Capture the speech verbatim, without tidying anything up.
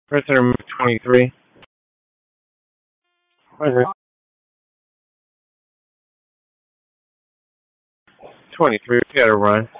Prisoner move twenty-three. Roger. twenty-three, we gotta run.